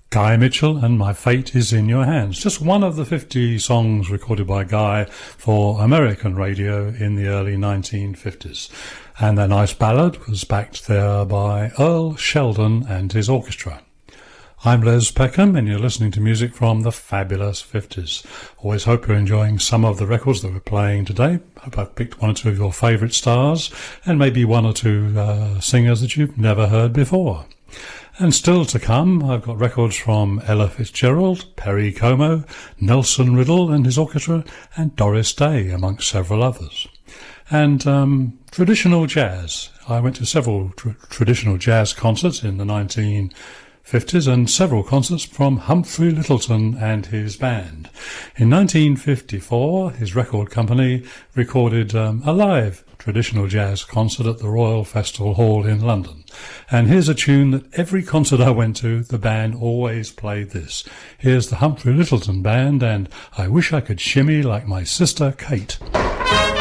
Guy Mitchell and My Fate Is In Your Hands. Just one of the 50 songs recorded by Guy for American radio in the early 1950s. And their nice ballad was backed there by Earl Sheldon and his orchestra. I'm Les Peckham, and you're listening to music from the fabulous 50s. Always hope you're enjoying some of the records that we're playing today. Hope I've picked one or two of your favourite stars, and maybe one or two singers that you've never heard before. And still to come, I've got records from Ella Fitzgerald, Perry Como, Nelson Riddle and his orchestra, and Doris Day, amongst several others. And traditional jazz. I went to several traditional jazz concerts in the 1950s and several concerts from Humphrey Lyttelton and his band. In 1954, his record company recorded a live traditional jazz concert at the Royal Festival Hall in London. And here's a tune that every concert I went to, the band always played this. Here's the Humphrey Lyttelton Band and I Wish I Could Shimmy Like My Sister Kate.